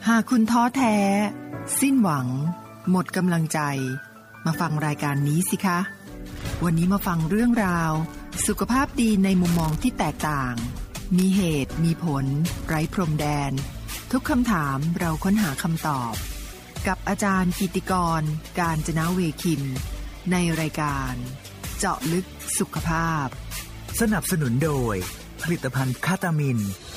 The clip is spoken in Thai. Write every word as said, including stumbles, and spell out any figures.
หากคุณท้อแท้สิ้นหวังหมดกำลังใจมาฟังรายการนี้สิคะวันนี้มาฟังเรื่องราวสุขภาพดีในมุมมองที่แตกต่างมีเหตุมีผลไร้พรมแดนทุกคำถามเราค้นหาคำตอบกับอาจารย์กิติกรกาญจนเวคินในรายการเจาะลึกสุขภาพสนับสนุนโดยผลิตภัณฑ์คาตามิน